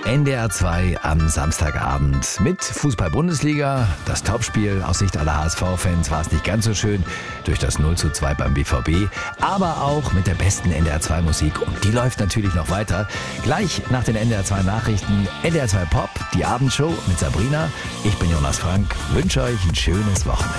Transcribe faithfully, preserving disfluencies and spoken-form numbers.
N D R zwei am Samstagabend mit Fußball-Bundesliga. Das Topspiel aus Sicht aller H S V-Fans war es nicht ganz so schön durch das null zu zwei beim B V B, aber auch mit der besten N D R zwei Musik und die läuft natürlich noch weiter. Gleich nach den N D R zwei Nachrichten N D R zwei Pop, die Abendshow mit Sabrina. Ich bin Jonas Frank, wünsche euch ein schönes Wochenende.